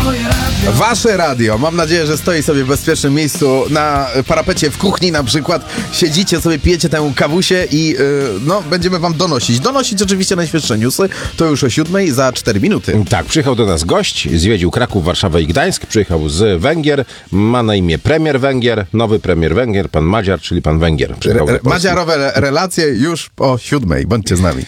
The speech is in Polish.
Wasze radio, mam nadzieję, że stoi sobie w bezpiecznym miejscu na parapecie w kuchni na przykład. Siedzicie sobie, pijecie tę kawusię i będziemy wam donosić oczywiście najświeższe newsy. To już o 7:00 za 4 minuty. Tak, przyjechał do nas gość, zwiedził Kraków, Warszawę i Gdańsk, przyjechał z Węgier, ma na imię premier Węgier, nowy premier Węgier, pan Madziar, czyli pan Węgier. Madziarowe relacje już o 7:00, bądźcie z nami.